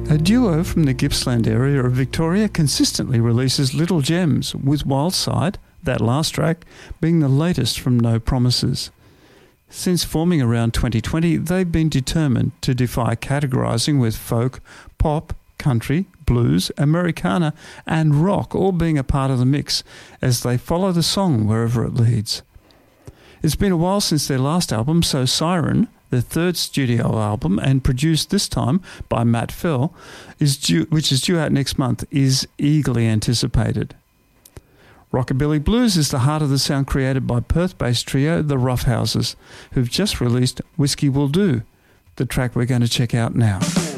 A duo from the Gippsland area of Victoria consistently releases little gems, with Wildside, that last track, being the latest from No Promises. Since forming around 2020, they've been determined to defy categorising, with folk, pop, country, blues, Americana and rock all being a part of the mix as they follow the song wherever it leads. It's been a while since their last album, so Siren, their third studio album and produced this time by Matt Fell, which is due out next month, is eagerly anticipated. Rockabilly Blues is the heart of the sound created by Perth-based trio The Roughhouses, who've just released Whiskey Will Do, the track we're going to check out now.